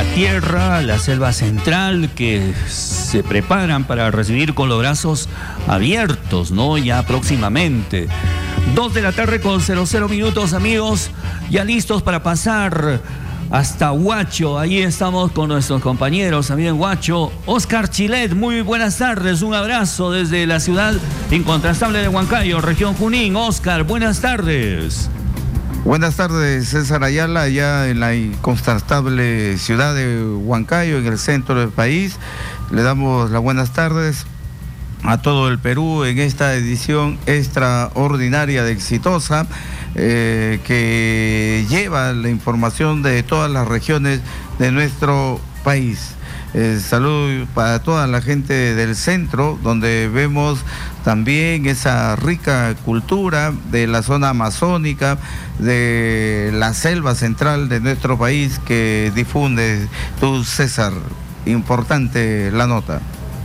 la tierra, la selva central, que se preparan para recibir con los brazos abiertos, ¿no? Ya próximamente. 2 de la tarde con 00 minutos, amigos, ya listos para pasar hasta Huacho. Ahí estamos con nuestros compañeros también en Huacho. Oscar Chilet, muy buenas tardes, un abrazo desde la ciudad incontrastable de Huancayo, región Junín. Oscar, buenas tardes. Buenas tardes, César Ayala, allá en la incontrastable ciudad de Huancayo, en el centro del país. Le damos las buenas tardes a todo el Perú en esta edición extraordinaria de Exitosa, que lleva la información de todas las regiones de nuestro país. Salud para toda la gente del centro, donde vemos también esa rica cultura de la zona amazónica, de la selva central de nuestro país que difunde tú, César. Importante la nota.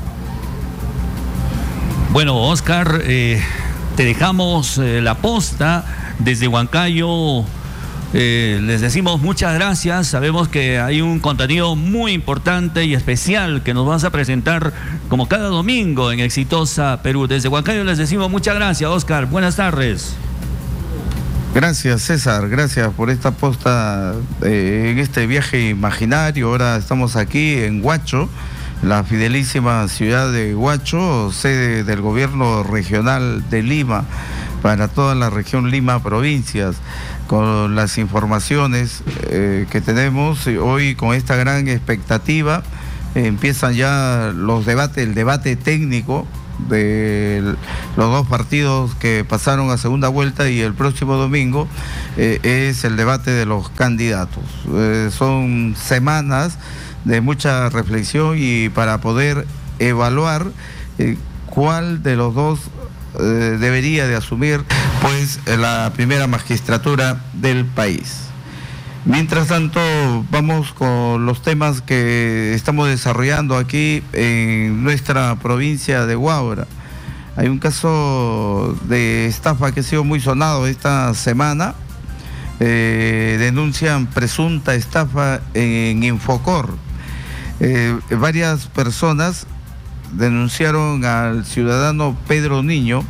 Bueno, Oscar, te dejamos la posta desde Huancayo. Les decimos muchas gracias. Sabemos que hay un contenido muy importante y especial que nos vas a presentar como cada domingo en Exitosa Perú. Desde Huancayo les decimos muchas gracias, Oscar. Buenas tardes. Gracias, César. Gracias por esta posta en este viaje imaginario. Ahora estamos aquí en Huacho, la fidelísima ciudad de Huacho, sede del gobierno regional de Lima, para toda la región Lima Provincias, con las informaciones que tenemos hoy con esta gran expectativa. Empiezan ya los debates, el debate técnico de los dos partidos que pasaron a segunda vuelta, y el próximo domingo es el debate de los candidatos. Son semanas de mucha reflexión y para poder evaluar cuál de los dos debería de asumir pues la primera magistratura del país. Mientras tanto, vamos con los temas que estamos desarrollando aquí en nuestra provincia de Huaura. Hay un caso de estafa que ha sido muy sonado esta semana. Denuncian presunta estafa en Infocor. Varias personas denunciaron al ciudadano Pedro Niño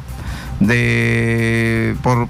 por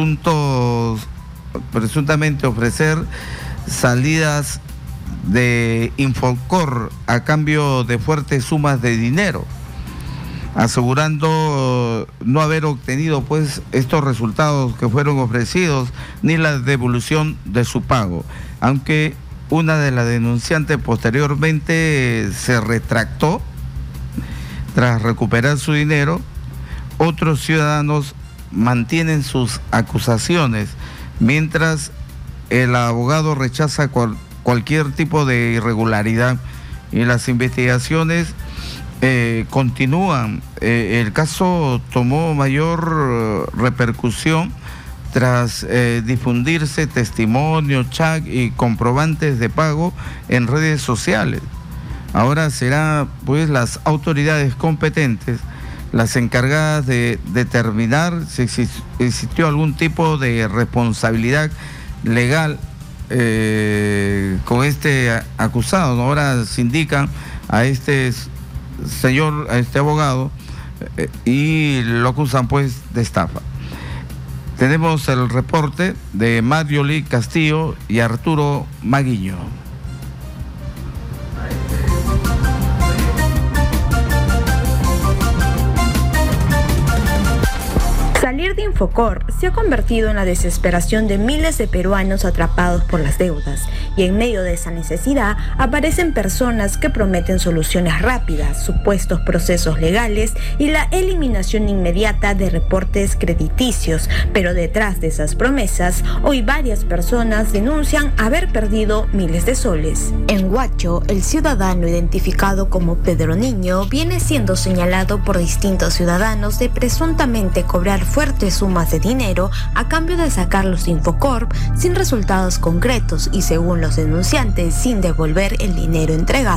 presuntamente ofrecer salidas de Infocor a cambio de fuertes sumas de dinero, asegurando no haber obtenido pues estos resultados que fueron ofrecidos ni la devolución de su pago, aunque una de las denunciantes posteriormente se retractó tras recuperar su dinero. Otros ciudadanos mantienen sus acusaciones, mientras el abogado rechaza cualquier tipo de irregularidad, y las investigaciones continúan. El caso tomó mayor repercusión tras difundirse testimonios, chat y comprobantes de pago en redes sociales. Ahora será pues las autoridades competentes las encargadas de determinar si existió algún tipo de responsabilidad legal con este acusado, ¿no? Ahora se indican a este señor, a este abogado, y lo acusan pues de estafa. Tenemos el reporte de Marioli Castillo y Arturo Maguiño. Salir de Infocor se ha convertido en la desesperación de miles de peruanos atrapados por las deudas, y en medio de esa necesidad aparecen personas que prometen soluciones rápidas, supuestos procesos legales y la eliminación inmediata de reportes crediticios. Pero detrás de esas promesas, hoy varias personas denuncian haber perdido miles de soles. En Huacho, el ciudadano identificado como Pedro Niño viene siendo señalado por distintos ciudadanos de presuntamente cobrar fuertes sumas de dinero a cambio de sacarlos de Infocorp sin resultados concretos y, según los denunciantes, sin devolver el dinero entregado.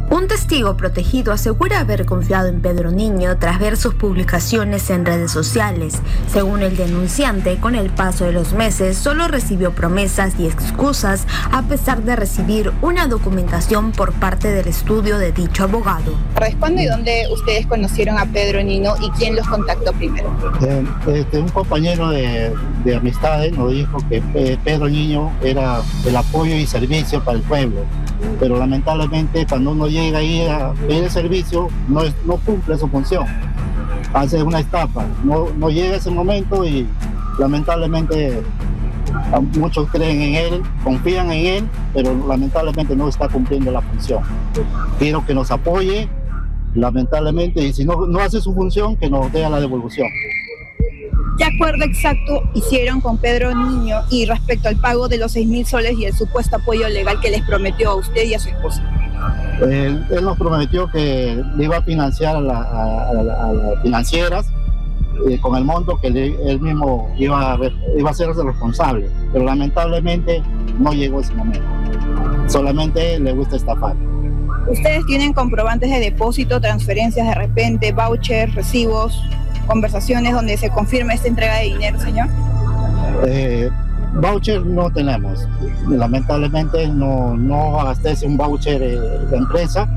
Un testigo protegido asegura haber confiado en Pedro Niño tras ver sus publicaciones en redes sociales. Según el denunciante, con el paso de los meses solo recibió promesas y excusas a pesar de recibir una documentación por parte del estudio de dicho abogado. ¿Cuándo y dónde ustedes conocieron a Pedro Niño y quién los contactó primero? Un compañero de amistades nos dijo que Pedro Niño era el apoyo y servicio para el pueblo, pero lamentablemente cuando uno llega ahí a pedir el servicio no cumple su función, hace una estafa, no llega ese momento y lamentablemente muchos creen en él, confían en él, pero lamentablemente no está cumpliendo la función. Quiero que nos apoye, lamentablemente, y si no hace su función, que nos dé la devolución. ¿Qué acuerdo exacto hicieron con Pedro Niño y respecto al pago de los 6.000 soles y el supuesto apoyo legal que les prometió a usted y a su esposa? Él nos prometió que le iba a financiar a las financieras con el monto que él mismo iba a ser responsable, pero lamentablemente no llegó ese momento. Solamente le gusta estafar. ¿Ustedes tienen comprobantes de depósito, transferencias de repente, vouchers, recibos, conversaciones donde se confirme esta entrega de dinero, señor? Voucher no tenemos. Lamentablemente no abastece un voucher la empresa.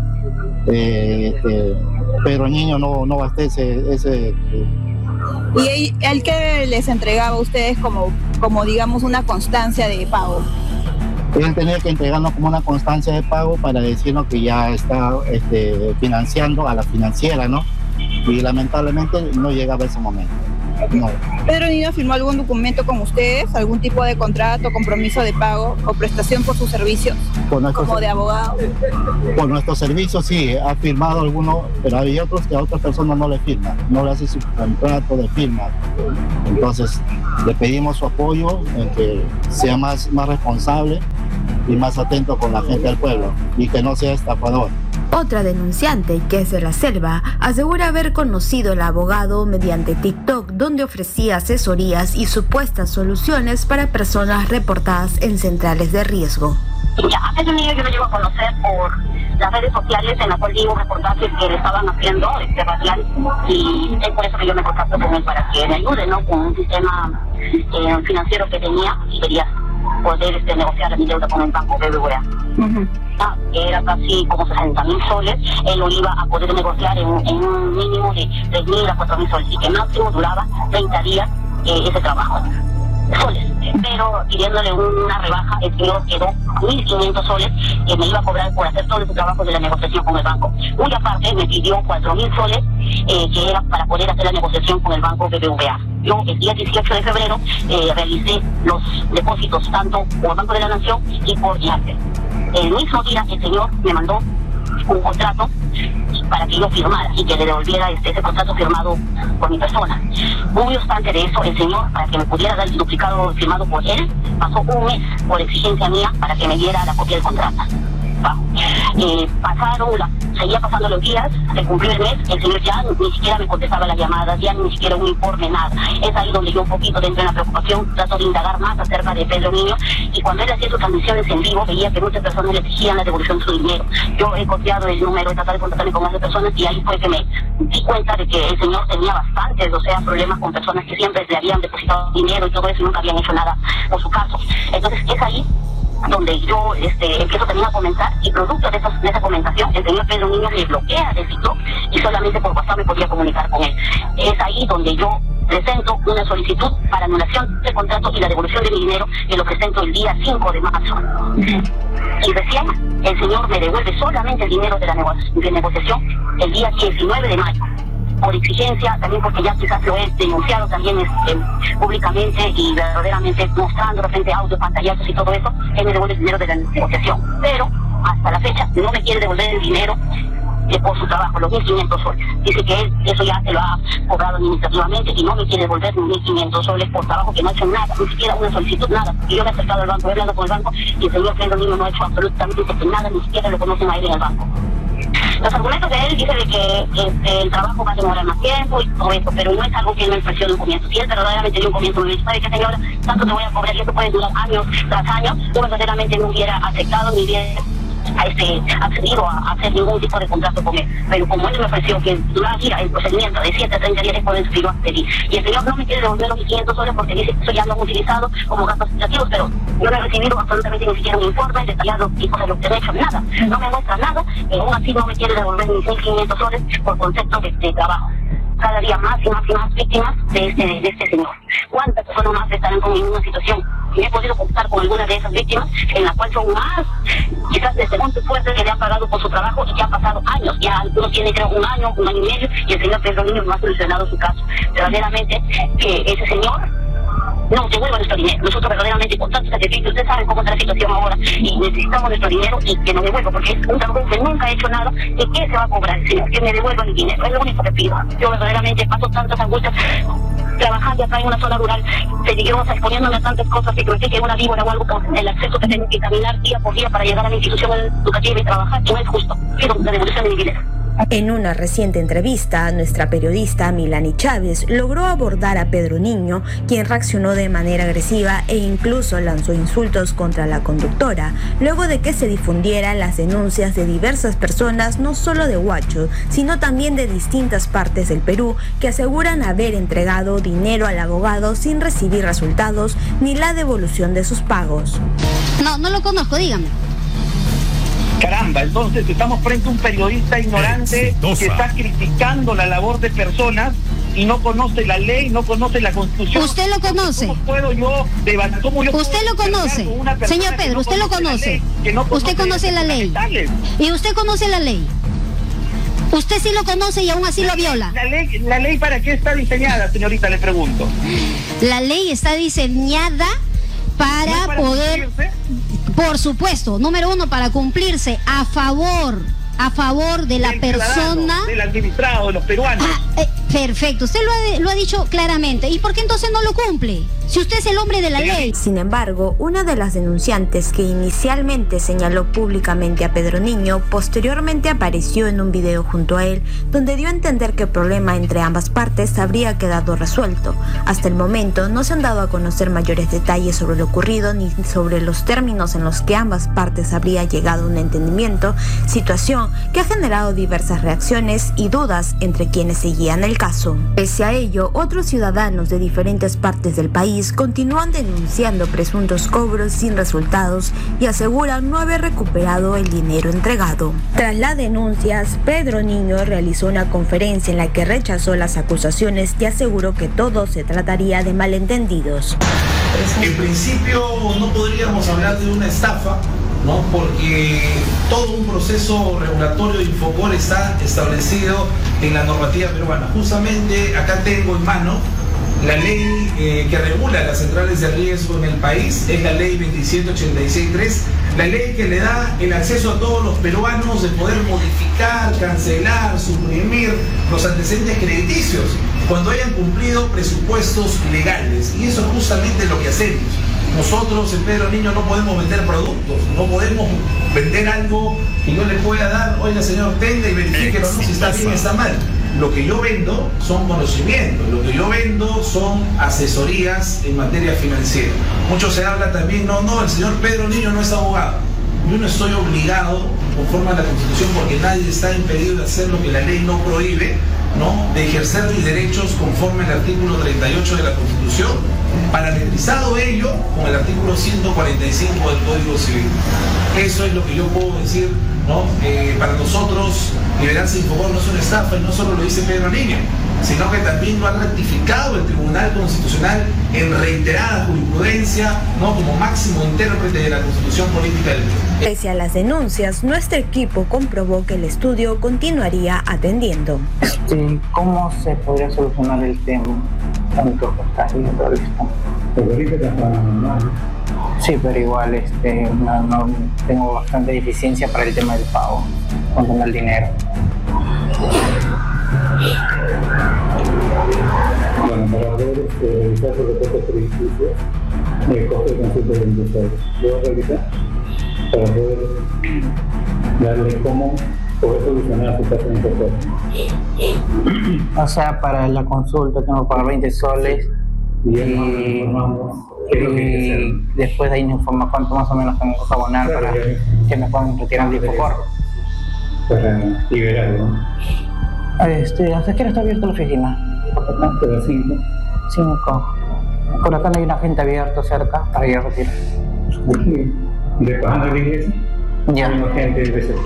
Pedro Niño no abastece ese. ¿Y el que les entregaba a ustedes como digamos una constancia de pago? Él tenía que entregarnos como una constancia de pago para decirnos que ya está financiando a la financiera, ¿no? Y lamentablemente no llegaba ese momento. No. ¿Pedro Niño firmó algún documento con ustedes? ¿Algún tipo de contrato, compromiso de pago o prestación por sus servicios? Como de abogado. Por nuestros servicios sí, ha firmado algunos, pero hay otros que a otras personas no le firman, no le hace su contrato de firma. Entonces le pedimos su apoyo en que sea más responsable y más atento con la gente del pueblo y que no sea estafador. Otra denunciante, que es de la Selva, asegura haber conocido al abogado mediante TikTok, donde ofrecía asesorías y supuestas soluciones para personas reportadas en centrales de riesgo. Ya, a Pedro Niño yo lo llevo a conocer por las redes sociales en las cuales digo reportajes que le estaban haciendo radial, y es por eso que yo me contacto con él para que me ayude, ¿no? Con un sistema financiero que tenía y quería poder negociar mi deuda con el banco BBVA. Era casi como 60.000 soles, él lo iba a poder negociar en un mínimo de 3.000 a 4.000 soles, y que máximo duraba 30 días ese trabajo. Soles, pero pidiéndole una rebaja, el señor quedó 1.500 soles que me iba a cobrar por hacer todo ese trabajo de la negociación con el banco. Muy aparte me pidió 4.000 soles que era para poder hacer la negociación con el banco BBVA. Yo el día 18 de febrero realicé los depósitos tanto por Banco de la Nación y por IACE. El mismo día el señor me mandó un contrato para que yo firmara y que le devolviera ese contrato firmado por mi persona. Muy obstante de eso, el señor, para que me pudiera dar el duplicado firmado por él, pasó un mes por exigencia mía para que me diera la copia del contrato. Seguía pasando los días, se cumplió el mes, el señor ya ni siquiera me contestaba las llamadas, ya ni siquiera un informe, nada. Es ahí donde yo un poquito dentro de la preocupación trato de indagar más acerca de Pedro Niño, y cuando él hacía sus transmisiones en vivo veía que muchas personas le exigían la devolución de su dinero. Yo he copiado el número, he tratado de contactarme con esas personas, y ahí fue que me di cuenta de que el señor tenía bastantes, problemas con personas que siempre le habían depositado dinero y todo eso, y nunca habían hecho nada por su caso. Entonces es ahí donde yo empiezo también a comentar, y producto de esa comentación, el señor Pedro Niño me bloquea de TikTok y solamente por WhatsApp me podía comunicar con él. Es ahí donde yo presento una solicitud para anulación del contrato y la devolución de mi dinero, que lo presento el día 5 de marzo. Y recién el señor me devuelve solamente el dinero de la negociación el día 19 de mayo. Por exigencia, también porque ya quizás lo he denunciado también públicamente y verdaderamente mostrando de frente audio, pantallazos y todo eso, él me devuelve el dinero de la negociación. Pero hasta la fecha no me quiere devolver el dinero por su trabajo, los 1.500 soles. Dice que él eso ya se lo ha cobrado administrativamente y no me quiere devolver ni 1.500 soles por trabajo que no ha hecho nada, ni siquiera una solicitud, nada. Y yo me he acercado al banco, he hablado con el banco, y el señor Pedro Niño no ha hecho absolutamente nada, ni siquiera lo conocen a él en el banco. Los argumentos de él dicen de que el trabajo va a demorar más tiempo y todo eso, pero no es algo que él me ofreció de un comienzo. Si él verdaderamente dio un comienzo, me dice, ¿sabe qué, señora? Tanto te voy a cobrar y esto puede durar años tras años. Yo verdaderamente no hubiera aceptado ni hubiera accedido a hacer ningún tipo de contrato con él. Pero como él me ofreció que durante el procedimiento de 7 a 30 días después de lo pedí. Y el señor no me quiere devolver los 500 soles porque dice que eso ya lo han utilizado como gastos administrativos, pero yo no he recibido absolutamente ni siquiera un informe detallado y cosas de lo que he hecho, nada. No me muestra nada, y aún así no me quiere devolver mis 1.500 soles por concepto de trabajo. Cada día más y más y más víctimas de este señor. ¿Cuántas personas más estarán con una situación? Y he podido contar con algunas de esas víctimas, en la cual son más, quizás desde monte fuerte, que le han pagado por su trabajo y ya han pasado años. Ya algunos tienen, creo, un año y medio, y el señor Pedro Niño no ha solucionado su caso. Verdaderamente, que ese señor no devuelva nuestro dinero. Nosotros verdaderamente con tantos sacrificios, ustedes saben cómo está la situación ahora, y necesitamos nuestro dinero y que nos devuelva, porque es un trabajo que nunca ha hecho nada. ¿Y qué se va a cobrar, señor? Que me devuelva mi dinero. Es lo único que pido. Yo verdaderamente paso tantas angustias trabajando acá en una zona rural, seguimos exponiéndome a tantas cosas, que creo que una víbora o algo, con el acceso que tengo que caminar día por día para llegar a la institución educativa y trabajar, y no es justo. Pido la devolución de mi dinero. En una reciente entrevista, nuestra periodista Milani Chávez logró abordar a Pedro Niño, quien reaccionó de manera agresiva e incluso lanzó insultos contra la conductora, luego de que se difundieran las denuncias de diversas personas, no solo de Huacho, sino también de distintas partes del Perú, que aseguran haber entregado dinero al abogado sin recibir resultados ni la devolución de sus pagos. No lo conozco, dígame. Caramba, entonces estamos frente a un periodista ignorante que está criticando la labor de personas y no conoce la ley, no conoce la Constitución. ¿Usted lo conoce? ¿Cómo puedo yo debatir? ¿Usted lo conoce? Señor Pedro, ¿usted lo conoce? ¿Usted conoce la ley? ¿Y usted conoce la ley? Usted sí lo conoce y aún así lo viola. ¿La ley para qué está diseñada, señorita? Le pregunto. La ley está diseñada para poder... Cumplirse. Por supuesto, número uno, para cumplirse a favor de la persona, del administrado, de los peruanos. Perfecto, usted lo ha dicho claramente. ¿Y por qué entonces no lo cumple? Si usted es el hombre de la ley. Sin embargo, una de las denunciantes que inicialmente señaló públicamente a Pedro Niño, posteriormente apareció en un video junto a él, donde dio a entender que el problema entre ambas partes habría quedado resuelto. Hasta el momento no se han dado a conocer mayores detalles sobre lo ocurrido ni sobre los términos en los que ambas partes habría llegado a un entendimiento, situación que ha generado diversas reacciones y dudas entre quienes seguían el caso. Pese a ello, otros ciudadanos de diferentes partes del país continúan denunciando presuntos cobros sin resultados y aseguran no haber recuperado el dinero entregado. Tras las denuncias, Pedro Niño realizó una conferencia en la que rechazó las acusaciones y aseguró que todo se trataría de malentendidos. En principio no podríamos hablar de una estafa, ¿no? Porque todo un proceso regulatorio de Infocor está establecido en la normativa peruana. Justamente acá tengo en mano la ley que regula las centrales de riesgo en el país, es la ley 2786.3, la ley que le da el acceso a todos los peruanos de poder modificar, cancelar, suprimir los antecedentes crediticios cuando hayan cumplido presupuestos legales. Y eso es justamente lo que hacemos. Nosotros en Pedro Niño no podemos vender productos, no podemos vender algo que yo le pueda dar, oiga señor, tenga y verifíquelo, no, si está bien o está mal. Lo que yo vendo son conocimientos, lo que yo vendo son asesorías en materia financiera. Mucho se habla también, no, el señor Pedro Niño no es abogado. Yo no estoy obligado, conforme a la Constitución, porque nadie está impedido de hacer lo que la ley no prohíbe, ¿no?, de ejercer mis derechos conforme al artículo 38 de la Constitución, parametrizado ello con el artículo 145 del Código Civil. Eso es lo que yo puedo decir, ¿no? Para nosotros, Liberarse Infocor no es una estafa, y no solo lo dice Pedro Niño, sino que también lo ha ratificado el Tribunal Constitucional en reiterada jurisprudencia, ¿no?, como máximo intérprete de la Constitución Política del Perú. Pese a las denuncias, nuestro equipo comprobó que el estudio continuaría atendiendo. ¿Cómo se podría solucionar el tema? Tanto sí, pero igual no tengo bastante deficiencia para el tema del pago, con el dinero. Bueno, para ver el caso de costos crediticios, el costo de consulta del empresario. Lo voy a realizar para poder darle cómo poder solucionar su caso de empresario. O sea, para la consulta tengo que pagar 20 soles Y después de ahí me informa cuánto más o menos tengo que abonar para que me puedan retirar el Infocor. Para liberarlo. ¿Hasta qué hora está abierta la oficina? Hasta las 5. 5. Por acá no hay un agente abierto cerca para ir a retirar. Aquí, de bajando la iglesia, ya. Hay un agente de BCP.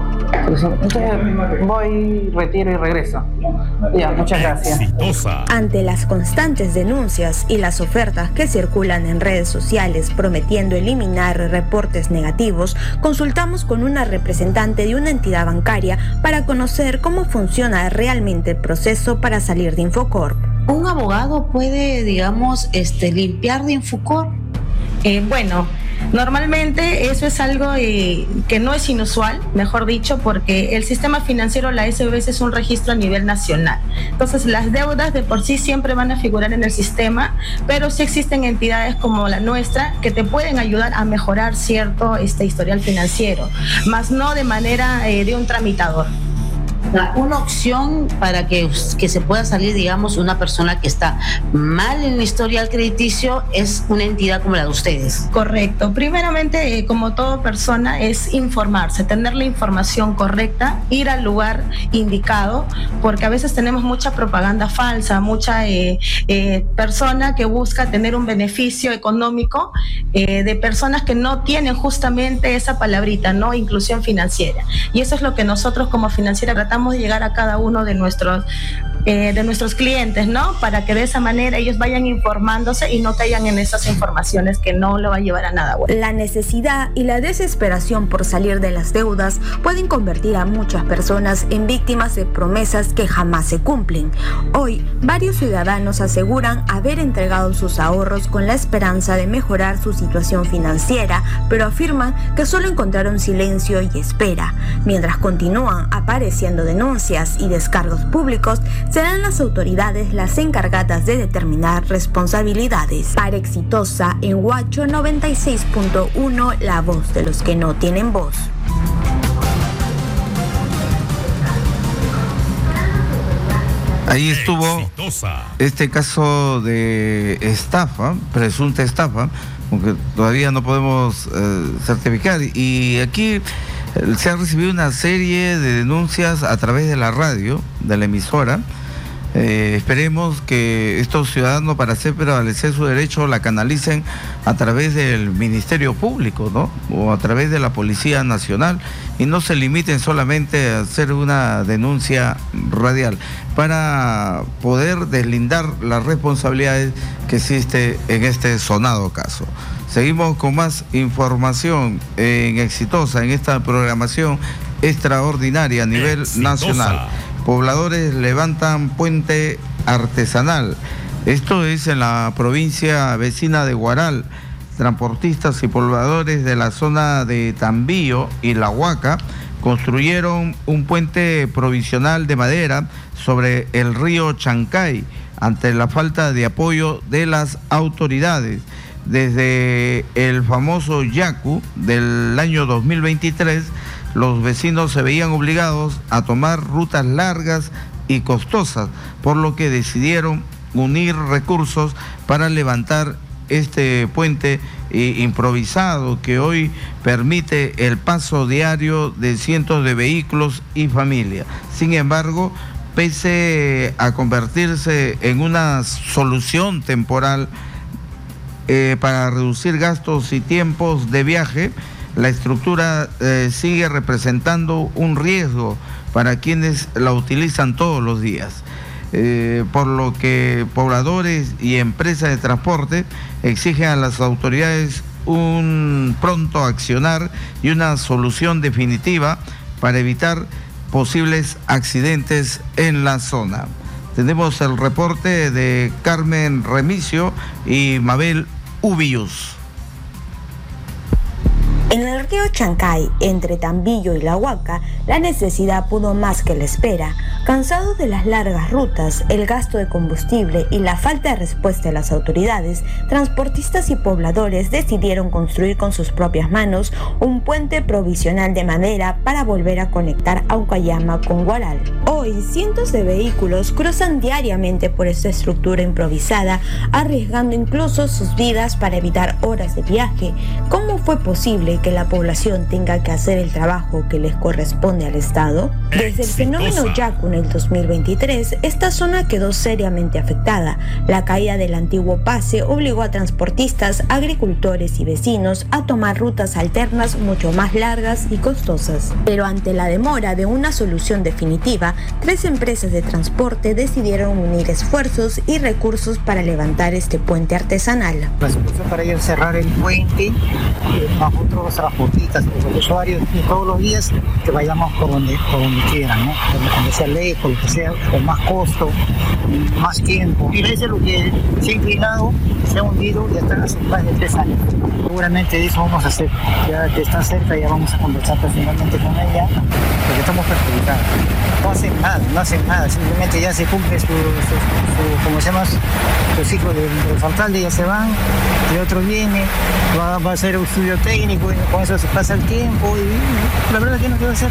Entonces voy, retiro y regreso. Ya, muchas gracias. Ante las constantes denuncias y las ofertas que circulan en redes sociales prometiendo eliminar reportes negativos, consultamos con una representante de una entidad bancaria para conocer cómo funciona realmente el proceso para salir de Infocor. ¿Un abogado puede, digamos, limpiar de Infocor? Bueno, normalmente eso es algo que no es inusual, mejor dicho, porque el sistema financiero, la SBS, es un registro a nivel nacional. Entonces, las deudas de por sí siempre van a figurar en el sistema, pero sí existen entidades como la nuestra que te pueden ayudar a mejorar cierto historial financiero, más no de manera de un tramitador. Una opción para que se pueda salir, digamos, una persona que está mal en el historial crediticio es una entidad como la de ustedes. Correcto. Primeramente, como toda persona, es informarse, tener la información correcta, ir al lugar indicado, porque a veces tenemos mucha propaganda falsa, mucha persona que busca tener un beneficio económico de personas que no tienen justamente esa palabrita, ¿no? Inclusión financiera. Y eso es lo que nosotros como financiera tratamos de llegar a cada uno de nuestros clientes, ¿no? Para que de esa manera ellos vayan informándose y no caigan en esas informaciones que no lo va a llevar a nada bueno. La necesidad y la desesperación por salir de las deudas pueden convertir a muchas personas en víctimas de promesas que jamás se cumplen. Hoy, varios ciudadanos aseguran haber entregado sus ahorros con la esperanza de mejorar su situación financiera, pero afirman que solo encontraron silencio y espera. Mientras continúan apareciendo denuncias y descargos públicos, serán las autoridades las encargadas de determinar responsabilidades. Para Exitosa, en Huacho 96.1, la voz de los que no tienen voz. Ahí estuvo este caso de estafa, presunta estafa, aunque todavía no podemos certificar. Y aquí se ha recibido una serie de denuncias a través de la radio, de la emisora. Esperemos que estos ciudadanos, para hacer prevalecer su derecho, la canalicen a través del Ministerio Público, ¿no? O a través de la Policía Nacional, y no se limiten solamente a hacer una denuncia radial, para poder deslindar las responsabilidades que existe en este sonado caso. Seguimos con más información en Exitosa, en esta programación extraordinaria a nivel nacional. Pobladores levantan puente artesanal. Esto es en la provincia vecina de Huaral. Transportistas y pobladores de la zona de Tambillo y La Huaca construyeron un puente provisional de madera sobre el río Chancay ante la falta de apoyo de las autoridades. Desde el famoso Yacu del año 2023, los vecinos se veían obligados a tomar rutas largas y costosas, por lo que decidieron unir recursos para levantar este puente improvisado que hoy permite el paso diario de cientos de vehículos y familias. Sin embargo, pese a convertirse en una solución temporal para reducir gastos y tiempos de viaje, la estructura sigue representando un riesgo para quienes la utilizan todos los días. Por lo que pobladores y empresas de transporte exigen a las autoridades un pronto accionar y una solución definitiva para evitar posibles accidentes en la zona. Tenemos el reporte de Carmen Remigio y Mabel Ubius. En el el río Chancay, entre Tambillo y La Huaca, la necesidad pudo más que la espera. Cansados de las largas rutas, el gasto de combustible y la falta de respuesta de las autoridades, transportistas y pobladores decidieron construir con sus propias manos un puente provisional de madera para volver a conectar Aucayama con Huaral. Hoy, cientos de vehículos cruzan diariamente por esta estructura improvisada, arriesgando incluso sus vidas para evitar horas de viaje. ¿Cómo fue posible que la población tenga que hacer el trabajo que les corresponde al Estado? Desde el fenómeno Yaku en el 2023, esta zona quedó seriamente afectada. La caída del antiguo pase obligó a transportistas, agricultores y vecinos a tomar rutas alternas mucho más largas y costosas. Pero ante la demora de una solución definitiva, 3 empresas de transporte decidieron unir esfuerzos y recursos para levantar este puente artesanal. La solución para ellos es cerrar el puente, nosotros transportistas, los usuarios, y todos los días que vayamos por donde quieran, ¿no? Donde sea lejos, lo que sea, con más costo, más tiempo. Y eso es lo que se ha inclinado, se ha hundido y hasta hace más de 3 años. Seguramente eso vamos a hacer, ya que está cerca, ya vamos a conversar personalmente con ella, porque estamos perjudicados. No hacen nada, simplemente ya se cumple su ¿cómo se llama? Su ciclo de los alcaldes, ya se van, y otro viene, va a hacer un estudio técnico y con eso se pasa el tiempo y la verdad es que no se va a hacer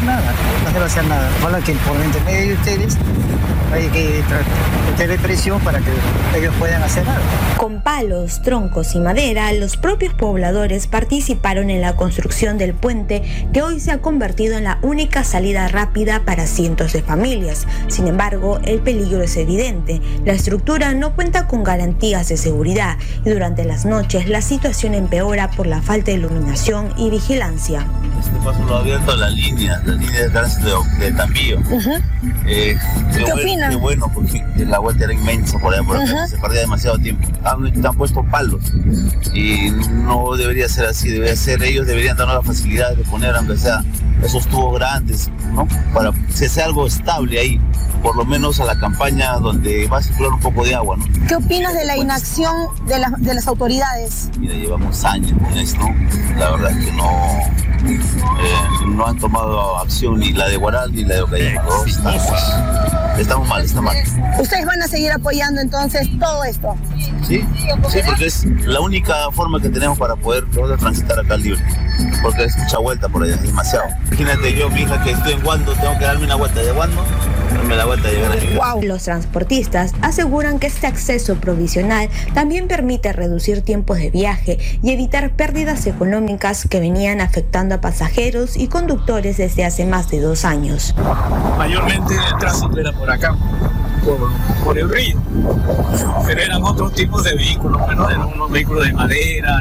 nada. Ojalá que por intermedio de ustedes hay que meterle presión para que ellos puedan hacer algo. Con palos, troncos y madera, los propios pobladores participaron en la construcción del puente que hoy se ha convertido en la única salida rápida para cientos de familias. Sin embargo, el peligro es evidente. La estructura no cuenta con garantías de seguridad y durante las noches la situación empeora por la falta de iluminación y vigilancia. Este paso lo ha abierto la línea de tránsito de Tambillo. ¿Qué opinas? Qué bueno, porque la vuelta era inmensa por allá, se perdía demasiado tiempo. Han puesto palos y no debería ser así, ellos deberían darnos la facilidad de poner, aunque sea esos tubos grandes, ¿no? Para que sea algo estable ahí, por lo menos a la campaña donde va a circular un poco de agua, ¿no? ¿Qué opinas de la inacción de las autoridades? Mira, llevamos años con esto, la verdad es que no han tomado acción ni la de Huaral ni la de Aucayama. Estamos mal. ¿Ustedes van a seguir apoyando entonces todo esto? Sí, porque es la única forma que tenemos para poder transitar acá libre, porque es mucha vuelta por allá, es demasiado. Imagínate yo, mi hija, que estoy en Guando, tengo que darme una vuelta de Guando, darme la vuelta de llegar ahí. Wow. Los transportistas aseguran que este acceso provisional también permite reducir tiempos de viaje y evitar pérdidas económicas que venían afectando a pasajeros y conductores desde hace más de 2 años. Mayormente el tránsito era por acá, por el río, pero eran otros tipos de vehículos, ¿no? Eran unos vehículos de madera,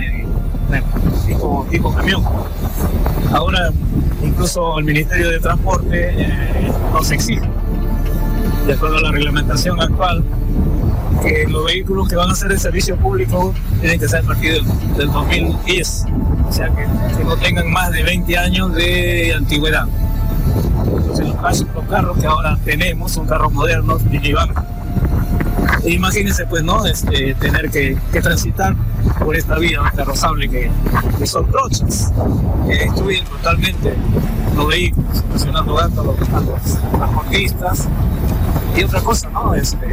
tipo camión. Ahora incluso el Ministerio de Transporte nos exige, de acuerdo a la reglamentación actual, que los vehículos que van a hacer el servicio público tienen que ser a partir del 2010, o sea que no tengan más de 20 años de antigüedad. Entonces los carros que ahora tenemos son carros modernos, minivan. Imagínense pues, ¿no? Tener que transitar por esta vía carrozable que son trochas, que destruyen totalmente los vehículos, ocasionando gasto a los transportistas. Y otra cosa, ¿no?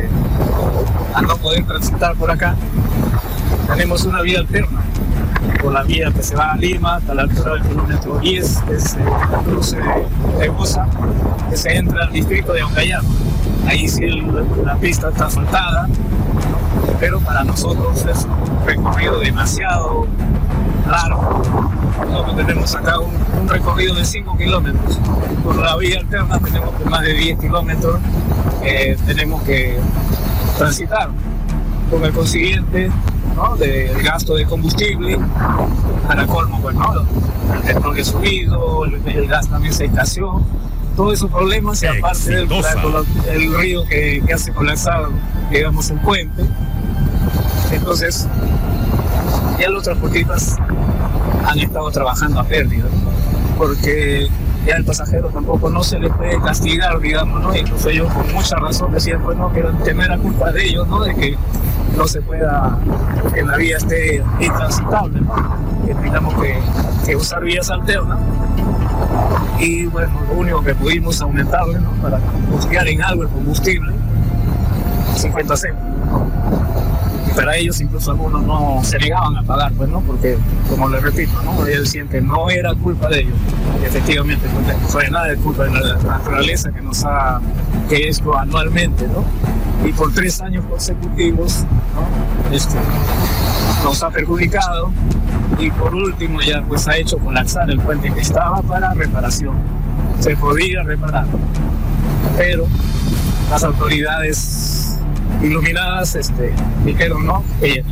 Al no poder transitar por acá, tenemos una vía alterna, por la vía que se va a Lima hasta la altura del kilómetro 10, que es el cruce de Goza, que se entra al distrito de Aucayama. Ahí sí la pista está asfaltada, pero para nosotros es un recorrido demasiado largo. Nosotros tenemos acá un recorrido de 5 kilómetros. Por la vía alterna tenemos más de 10 kilómetros, tenemos que transitar. Con el consiguiente, ¿no?, del gasto de combustible, para colmo, pues, ¿no?, el petróleo subido, el gas también se escaseó, todos esos problemas, y aparte el río que hace colapsar, digamos, el puente. Entonces ya los transportistas han estado trabajando a pérdida, porque ya el pasajero tampoco no se le puede castigar, digamos, ¿no? Incluso ellos con mucha razón decían, pues, no, que tener la culpa de ellos, ¿no?, de que no se pueda, que la vía esté intransitable, ¿no? que tengamos que usar vías alternas. Y bueno, lo único que pudimos aumentarle, ¿no? Para costear en algo el combustible, 50 céntimos. Y para ellos incluso algunos no se negaban a pagar, pues, ¿no? Porque, como les repito, ¿no? Ellos decían que no era culpa de ellos. Y efectivamente, no fue nada de culpa de la naturaleza que nos ha hecho anualmente, ¿no? Y por 3 años consecutivos, ¿no? Nos ha perjudicado. Y por último ya pues ha hecho colapsar el puente que estaba para reparación. Se podía reparar, pero las autoridades iluminadas dijeron no,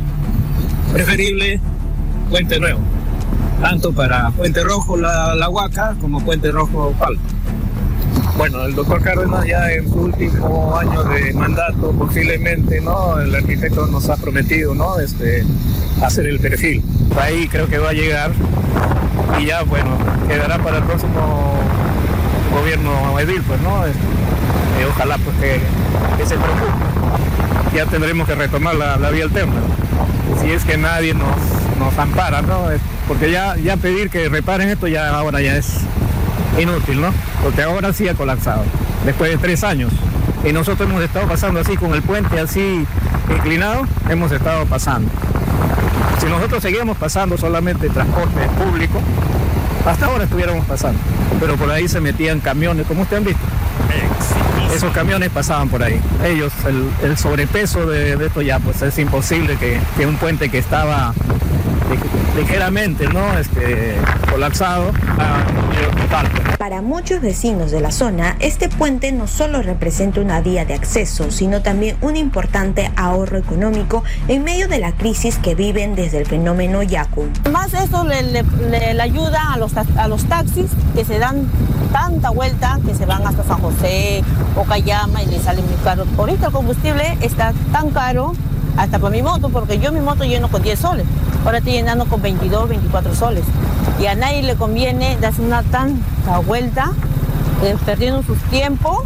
preferible puente nuevo, tanto para Puente Rojo la Huaca como Puente Rojo Palma. Bueno, el doctor Cárdenas ya en su último año de mandato posiblemente, ¿no? El arquitecto nos ha prometido, ¿no? Hacer el perfil. Ahí creo que va a llegar y ya, bueno, quedará para el próximo gobierno edil, pues, ¿no? Ojalá pues que se preocupe. Ya tendremos que retomar la vía alterna. Si es que nadie nos ampara, ¿no? Porque ya pedir que reparen esto ahora ya es inútil, ¿no? Porque ahora sí ha colapsado, después de 3 años. Y nosotros hemos estado pasando así, con el puente así inclinado, hemos estado pasando. Si nosotros seguíamos pasando solamente transporte público, hasta ahora estuviéramos pasando. Pero por ahí se metían camiones, como ustedes han visto. Esos camiones pasaban por ahí. Ellos, el sobrepeso de esto ya, pues es imposible que un puente que estaba ligeramente, ¿no? Colapsado. Para muchos vecinos de la zona, este puente no solo representa una vía de acceso, sino también un importante ahorro económico en medio de la crisis que viven desde el fenómeno Yaku. Además, eso le ayuda a los taxis que se dan tanta vuelta, que se van hasta San José o Cayama y les sale muy caro. Ahorita el combustible está tan caro, hasta para mi moto, porque yo mi moto lleno con 10 soles. Ahora estoy llenando con 22, 24 soles. Y a nadie le conviene darse una tanta vuelta, perdiendo su tiempo,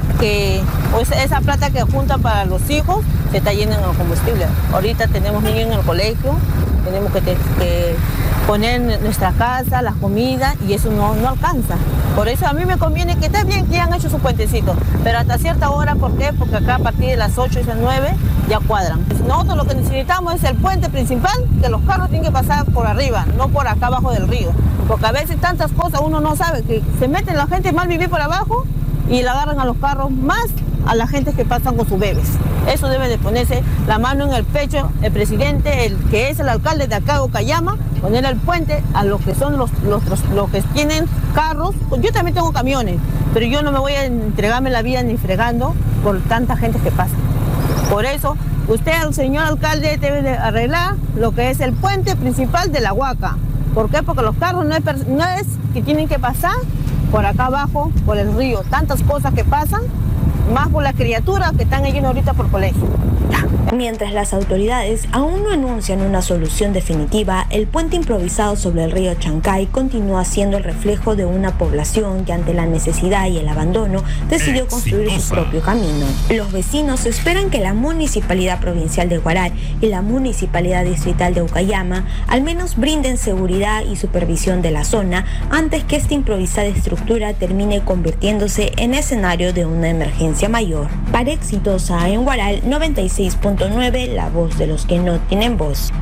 que pues, esa plata que junta para los hijos se está yendo en el combustible. Ahorita tenemos niños en el colegio, tenemos que poner nuestra casa, las comidas, y eso no alcanza. Por eso a mí me conviene que esté bien que ya han hecho su puentecito, pero hasta cierta hora, ¿por qué? Porque acá a partir de las 8 y las 9 ya cuadran. Nosotros lo que necesitamos es el puente principal, que los carros tienen que pasar por arriba, no por acá abajo del río. Porque a veces tantas cosas uno no sabe, que se meten la gente mal vivir por abajo y le agarran a los carros, más a la gente que pasan con sus bebés. Eso debe de ponerse la mano en el pecho el presidente, el que es el alcalde de acá, Cayama, poner el puente a los que son los que tienen carros. Yo también tengo camiones, pero yo no me voy a entregarme la vida ni fregando por tanta gente que pasa. Por eso, usted, el señor alcalde, debe de arreglar lo que es el puente principal de la Huaca. ¿Por qué? Porque los carros no es que tienen que pasar por acá abajo, por el río. Tantas cosas que pasan, más por las criaturas que están yendo ahorita por colegio. Mientras las autoridades aún no anuncian una solución definitiva, el puente improvisado sobre el río Chancay continúa siendo el reflejo de una población que ante la necesidad y el abandono decidió construir su propio camino. Los vecinos esperan que la Municipalidad Provincial de Huaral y la Municipalidad Distrital de Ucayama al menos brinden seguridad y supervisión de la zona antes que esta improvisada estructura termine convirtiéndose en escenario de una emergencia mayor. Para Exitosa en Huaral 96.9, la voz de los que no tienen voz.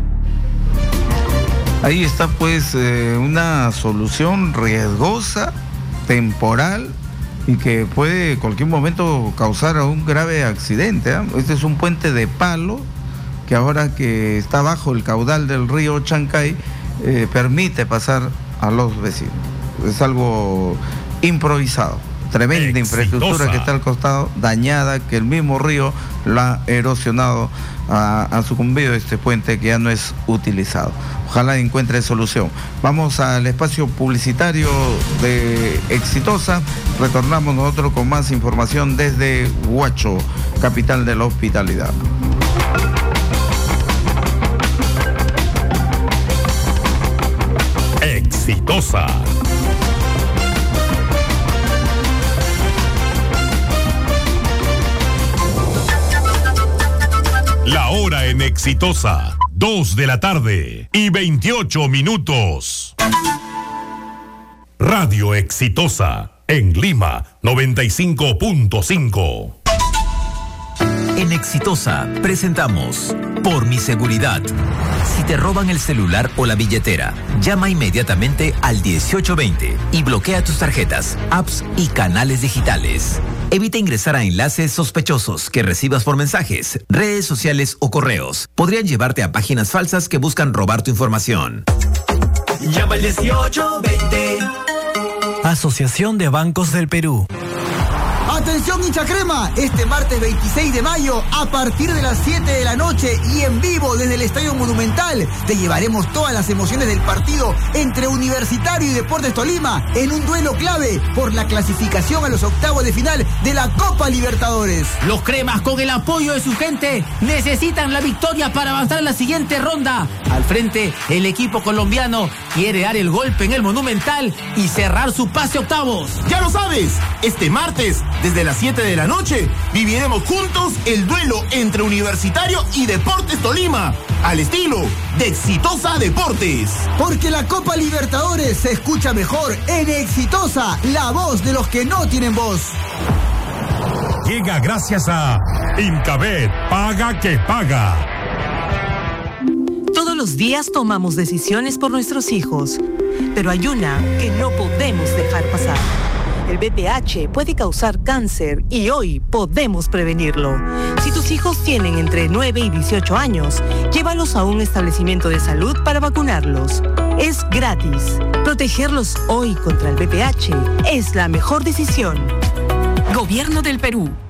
Ahí está pues una solución riesgosa, temporal, y que puede en cualquier momento causar un grave accidente, ¿eh? Este es un puente de palo que ahora que está bajo el caudal del río Chancay permite pasar a los vecinos. Es algo improvisado. Tremenda infraestructura que está al costado, dañada, que el mismo río la ha erosionado, ha sucumbido este puente que ya no es utilizado. Ojalá encuentre solución. Vamos al espacio publicitario de Exitosa. Retornamos nosotros con más información desde Huacho, capital de la hospitalidad. Exitosa. La hora en Exitosa. 2 de la tarde y 28 minutos. Radio Exitosa, en Lima, 95.5. En Exitosa presentamos Por mi seguridad. Si te roban el celular o la billetera, llama inmediatamente al 1820 y bloquea tus tarjetas, apps y canales digitales. Evita ingresar a enlaces sospechosos que recibas por mensajes, redes sociales o correos. Podrían llevarte a páginas falsas que buscan robar tu información. Llama al 1820. Asociación de Bancos del Perú. Atención hincha crema, este martes 26 de mayo a partir de las 7 de la noche y en vivo desde el Estadio Monumental te llevaremos todas las emociones del partido entre Universitario y Deportes Tolima en un duelo clave por la clasificación a los octavos de final de la Copa Libertadores. Los cremas, con el apoyo de su gente, necesitan la victoria para avanzar a la siguiente ronda. Al frente, el equipo colombiano quiere dar el golpe en el Monumental y cerrar su pase a octavos. Ya lo sabes, este martes desde las 7 de la noche viviremos juntos el duelo entre Universitario y Deportes Tolima, al estilo de Exitosa Deportes. Porque la Copa Libertadores se escucha mejor en Exitosa, la voz de los que no tienen voz. Llega gracias a Incabet, paga que paga. Todos los días tomamos decisiones por nuestros hijos, pero hay una que no podemos dejar pasar. El VPH puede causar cáncer y hoy podemos prevenirlo. Si tus hijos tienen entre 9 y 18 años, llévalos a un establecimiento de salud para vacunarlos. Es gratis. Protegerlos hoy contra el VPH es la mejor decisión. Gobierno del Perú.